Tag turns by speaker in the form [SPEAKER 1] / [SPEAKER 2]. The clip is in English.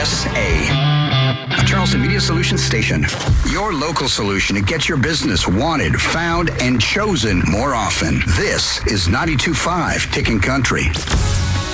[SPEAKER 1] A Charleston Media Solutions station. Your local solution to get your business wanted, found, and chosen more often. This is 92.5 Ticking Country.